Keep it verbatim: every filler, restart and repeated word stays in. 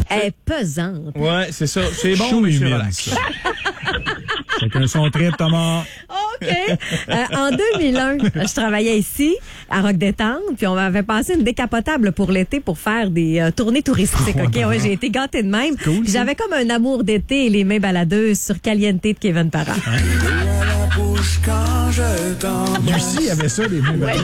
Elle est pesante. Ouais, c'est ça. C'est bon, Chaud mais je suis humide, relax. ça. Chacun son trip, Thomas. OK. Euh, en deux mille un, je travaillais ici, à Rock-Détente, puis on m'avait passé une décapotable pour l'été pour faire des euh, tournées touristiques. OK, ouais, j'ai été gâtée de même. Cool, Puis j'avais comme un amour d'été et les mains baladeuses sur Caliente de Kevin Parent. Lucie avait ça, des mains.